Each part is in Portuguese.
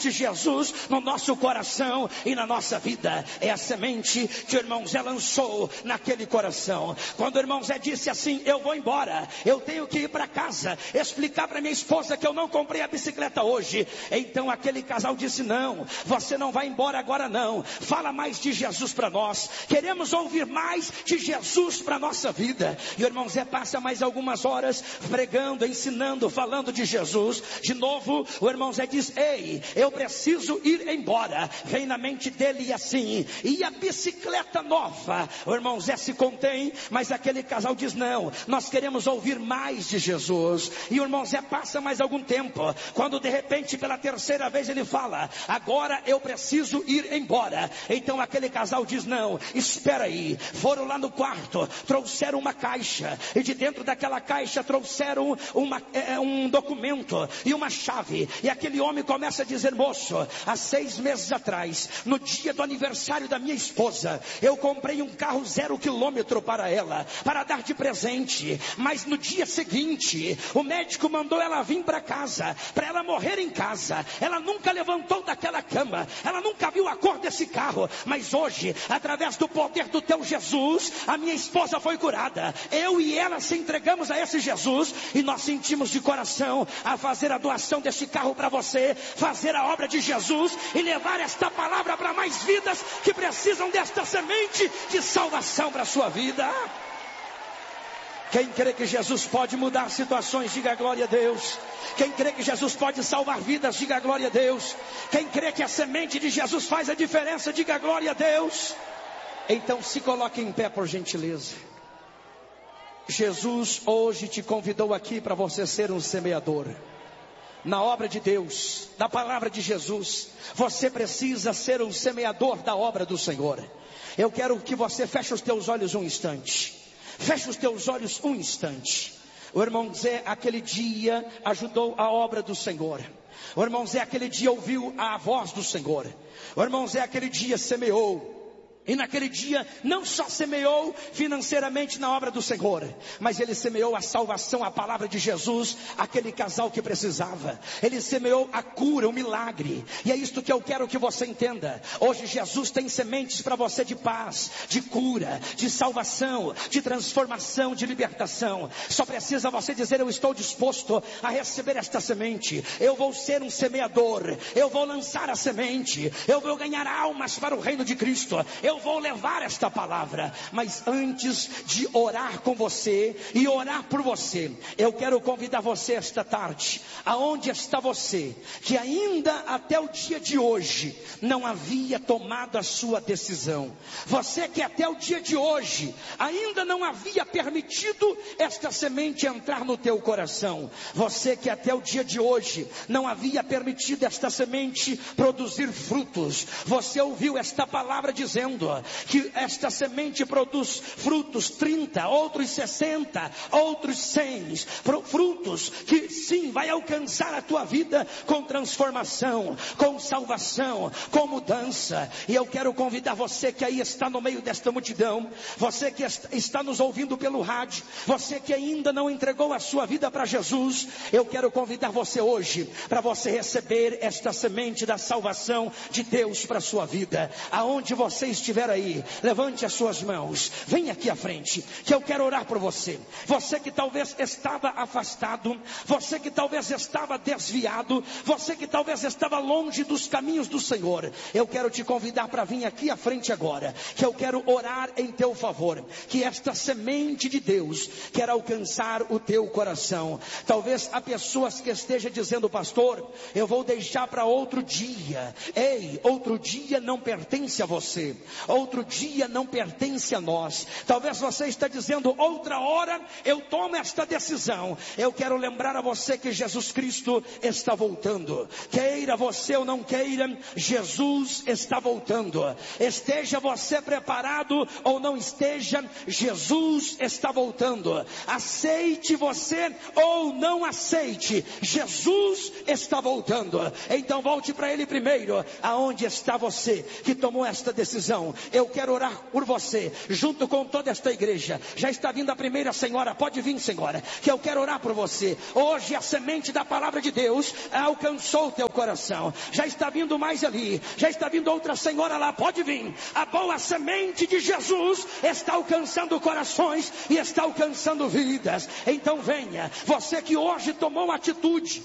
de Jesus no nosso coração e na nossa vida. É a semente que o irmão Zé lançou naquele coração. Quando o irmão Zé disse assim: eu vou embora, eu tenho que ir para casa, explicar para minha esposa que eu não comprei a bicicleta hoje. Então aquele casal disse: não, você não vai embora agora não, fala mais de Jesus para nós, queremos ouvir mais de Jesus para nossa vida. E o irmão Zé passa mais algumas horas pregando, ensinando, falando de Jesus. De novo o irmão Zé diz: ei, eu preciso ir embora. Vem na mente dele assim: e a bicicleta nova? O irmão Zé se contém, mas aquele casal diz: não, nós queremos ouvir mais de Jesus. E o irmão Zé passa mais algum tempo, quando de repente pela terceira vez ele fala: agora eu preciso ir embora. Então aquele casal diz: não, espera aí. Foram lá no quarto, trouxeram uma caixa, e de dentro daquela caixa trouxeram um documento e uma chave. E aquele homem começa a dizer: moço, há 6 meses atrás, no dia do aniversário da minha esposa, eu comprei um carro 0 quilômetro para ela, para dar de presente. Mas no dia seguinte, o médico mandou ela vir para casa, para ela morrer em casa. Ela nunca levantou daquela cama, ela nunca viu a cor desse carro. Mas hoje, através do poder do teu Jesus, a minha esposa foi curada. Eu e ela se entregamos a esse Jesus, e nós sentimos de coração a fazer a doação desse carro para você, fazer a obra de Jesus e levar esta palavra para mais vidas que precisam desta semente de salvação para a sua vida. Quem crê que Jesus pode mudar situações, diga glória a Deus. Quem crê que Jesus pode salvar vidas, diga glória a Deus. Quem crê que a semente de Jesus faz a diferença, diga glória a Deus. Então se coloque em pé, por gentileza. Jesus hoje te convidou aqui para você ser um semeador na obra de Deus, da palavra de Jesus. Você precisa ser um semeador da obra do Senhor. Eu quero que você feche os teus olhos um instante. Feche os teus olhos um instante. O irmão Zé aquele dia ajudou a obra do Senhor. O irmão Zé aquele dia ouviu a voz do Senhor. O irmão Zé aquele dia semeou. E naquele dia não só semeou financeiramente na obra do Senhor, mas ele semeou a salvação, a palavra de Jesus, aquele casal que precisava. Ele semeou a cura, o milagre. E é isto que eu quero que você entenda. Hoje Jesus tem sementes para você de paz, de cura, de salvação, de transformação, de libertação. Só precisa você dizer: eu estou disposto a receber esta semente. Eu vou ser um semeador. Eu vou lançar a semente. Eu vou ganhar almas para o reino de Cristo. Eu vou levar esta palavra. Mas antes de orar com você e orar por você, eu quero convidar você esta tarde. Aonde está você que ainda até o dia de hoje não havia tomado a sua decisão? Você que até o dia de hoje ainda não havia permitido esta semente entrar no teu coração. Você que até o dia de hoje não havia permitido esta semente produzir frutos. Você ouviu esta palavra dizendo que esta semente produz frutos 30, outros 60, outros 100, frutos que sim, vai alcançar a tua vida com transformação, com salvação, com mudança. E eu quero convidar você que aí está no meio desta multidão, você que está nos ouvindo pelo rádio, você que ainda não entregou a sua vida para Jesus, eu quero convidar você hoje para você receber esta semente da salvação de Deus para a sua vida. Aonde você estiver aí, levante as suas mãos, vem aqui à frente, que eu quero orar por você. Você que talvez estava afastado, você que talvez estava desviado, você que talvez estava longe dos caminhos do Senhor, eu quero te convidar para vir aqui à frente agora, que eu quero orar em teu favor, que esta semente de Deus quer alcançar o teu coração. Talvez há pessoas que estejam dizendo: pastor, eu vou deixar para outro dia. Ei, outro dia não pertence a você, outro dia não pertence a nós. Talvez você está dizendo: outra hora eu tomo esta decisão. Eu quero lembrar a você que Jesus Cristo está voltando. Queira você ou não queira, Jesus está voltando. Esteja você preparado ou não esteja, Jesus está voltando. Aceite você ou não aceite, Jesus está voltando. Então volte para Ele primeiro. Aonde está você que tomou esta decisão? eu quero orar por você, junto com toda esta igreja. Já está vindo a primeira senhora, pode vir, senhora, que eu quero orar por você. Hoje a semente da palavra de Deus alcançou o teu coração. Já está vindo mais ali, já está vindo outra senhora lá, pode vir. A boa semente de Jesus está alcançando corações e está alcançando vidas. Então venha, você que hoje tomou atitude,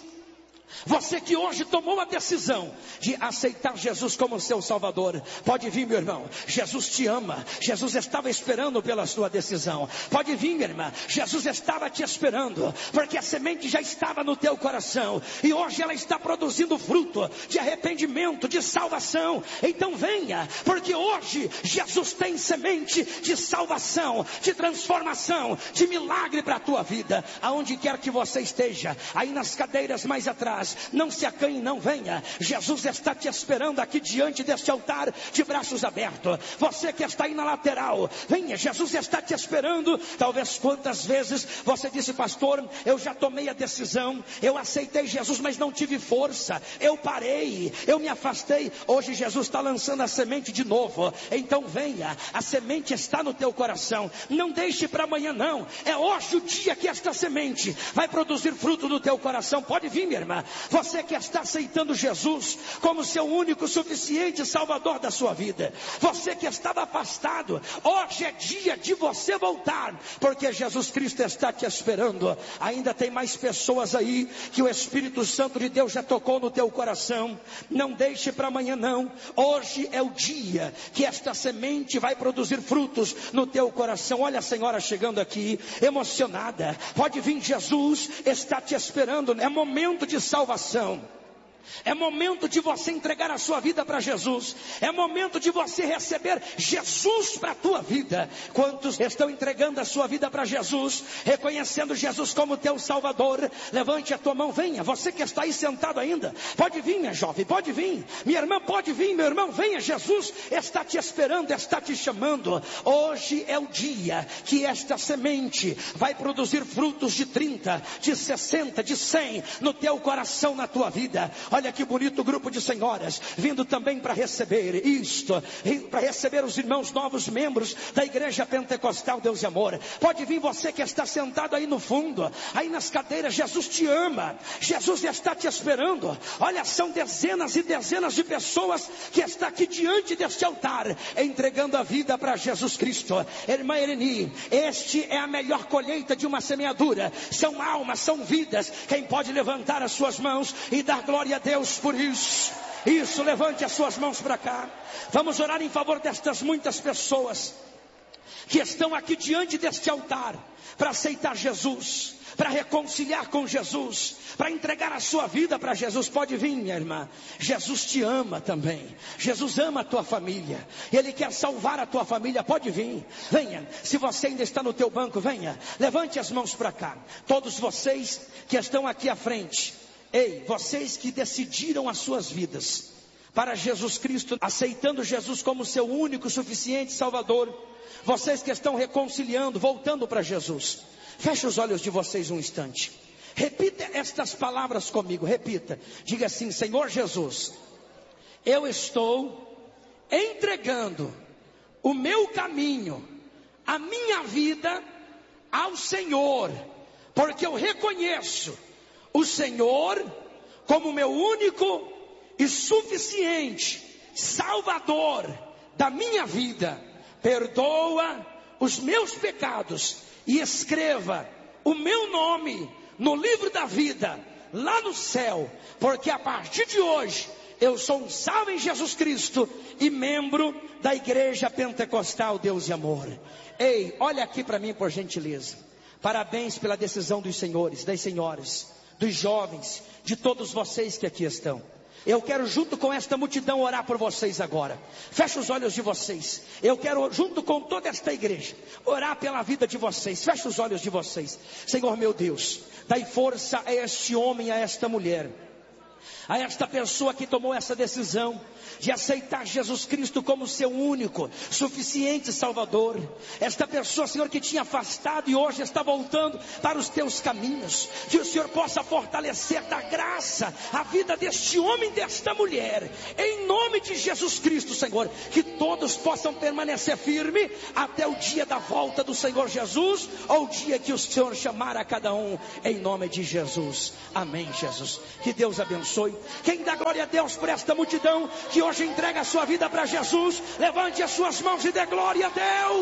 você que hoje tomou a decisão de aceitar Jesus como seu Salvador, pode vir, meu irmão. Jesus te ama. Jesus estava esperando pela sua decisão. Pode vir, minha irmã. Jesus estava te esperando, porque a semente já estava no teu coração, e hoje ela está produzindo fruto de arrependimento, de salvação. Então venha, porque hoje Jesus tem semente de salvação, de transformação, de milagre para a tua vida. Aonde quer que você esteja, aí nas cadeiras mais atrás, não se acanhe, não, venha. Jesus está te esperando aqui diante deste altar, de braços abertos. Você que está aí na lateral, venha, Jesus está te esperando. Talvez quantas vezes você disse: pastor, eu já tomei a decisão, eu aceitei Jesus, mas não tive força, eu parei, eu me afastei. Hoje Jesus está lançando a semente de novo. Então venha, a semente está no teu coração. Não deixe para amanhã, não. É hoje o dia que esta semente vai produzir fruto no teu coração. Pode vir, minha irmã. Você que está aceitando Jesus como seu único, suficiente Salvador da sua vida. Você que estava afastado, hoje é dia de você voltar, porque Jesus Cristo está te esperando. Ainda tem mais pessoas aí que o Espírito Santo de Deus já tocou no teu coração. Não deixe para amanhã, não. Hoje é o dia que esta semente vai produzir frutos no teu coração. Olha a senhora chegando aqui, emocionada. Pode vir, Jesus está te esperando. É momento de salvação. É momento de você entregar a sua vida para Jesus. É momento de você receber Jesus para a tua vida. Quantos estão entregando a sua vida para Jesus, reconhecendo Jesus como teu Salvador? Levante a tua mão, venha. Você que está aí sentado ainda, pode vir, minha jovem, pode vir. Minha irmã, pode vir, meu irmão, venha. Jesus está te esperando, está te chamando. Hoje é o dia que esta semente vai produzir frutos de 30, de 60, de 100 no teu coração, na tua vida. Olha que bonito grupo de senhoras vindo também para receber isto, para receber os irmãos novos membros da Igreja Pentecostal Deus e Amor. Pode vir, você que está sentado aí no fundo, aí nas cadeiras. Jesus te ama, Jesus está te esperando. Olha, são dezenas e dezenas de pessoas que estão aqui diante deste altar, entregando a vida para Jesus Cristo. Irmã Ereni, este é a melhor colheita de uma semeadura. São almas, são vidas. Quem pode levantar as suas mãos e dar glória a Deus por isso? Isso, levante as suas mãos para cá. Vamos orar em favor destas muitas pessoas que estão aqui diante deste altar para aceitar Jesus, para reconciliar com Jesus, para entregar a sua vida para Jesus. Pode vir, minha irmã. Jesus te ama também. Jesus ama a tua família. Ele quer salvar a tua família. Pode vir, venha. Se você ainda está no teu banco, venha. Levante as mãos para cá. Todos vocês que estão aqui à frente, ei, vocês que decidiram as suas vidas para Jesus Cristo, aceitando Jesus como seu único, suficiente Salvador. Vocês que estão reconciliando, voltando para Jesus. Feche os olhos de vocês um instante. Repita estas palavras comigo, repita. Diga assim: Senhor Jesus, eu estou entregando o meu caminho, a minha vida ao Senhor, porque eu reconheço o Senhor como meu único e suficiente Salvador da minha vida. Perdoa os meus pecados e escreva o meu nome no livro da vida, lá no céu, porque a partir de hoje eu sou um salvo em Jesus Cristo e membro da Igreja Pentecostal Deus e Amor. Ei, olha aqui para mim, por gentileza. Parabéns pela decisão dos senhores, das senhoras, dos jovens, de todos vocês que aqui estão. Eu quero, junto com esta multidão, orar por vocês agora. Feche os olhos de vocês. Eu quero, junto com toda esta igreja, orar pela vida de vocês. Feche os olhos de vocês. Senhor meu Deus, dai força a este homem, a esta mulher, A esta pessoa que tomou essa decisão de aceitar Jesus Cristo como seu único, suficiente Salvador. Esta pessoa, Senhor, que tinha afastado e hoje está voltando para os teus caminhos. Que o Senhor possa fortalecer da graça a vida deste homem, desta mulher. Em nome de Jesus Cristo, Senhor. Que todos possam permanecer firme até o dia da volta do Senhor Jesus, ou o dia que o Senhor chamar a cada um, em nome de Jesus. Amém, Jesus. Que Deus abençoe. Quem dá glória a Deus por esta multidão que hoje entrega a sua vida para Jesus, levante as suas mãos e dê glória a Deus.